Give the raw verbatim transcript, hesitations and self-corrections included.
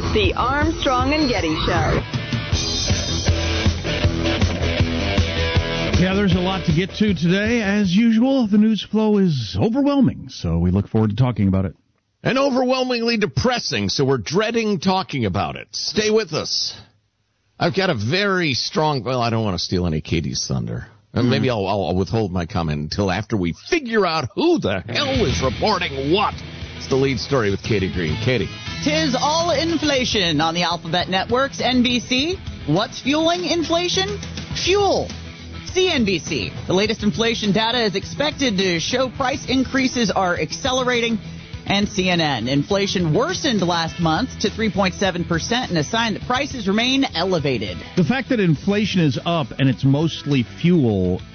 The Armstrong and Getty Show. Yeah, there's a lot to get to today. As usual, the news flow is overwhelming, so we look forward to talking about it. And overwhelmingly depressing, so we're dreading talking about it. Stay with us. I've got a very strong, well, I don't want to steal any Katie's thunder. Mm-hmm. Maybe I'll, I'll withhold my comment until after we figure out who the hell is reporting what. It's the lead story with Katie Green. Katie. Tis all inflation on the Alphabet Network's N B C. What's fueling inflation? Fuel. C N B C. The latest inflation data is expected to show price increases are accelerating. And C N N. Inflation worsened last month to three point seven percent, and a sign that prices remain elevated. The fact that inflation is up and it's mostly fuel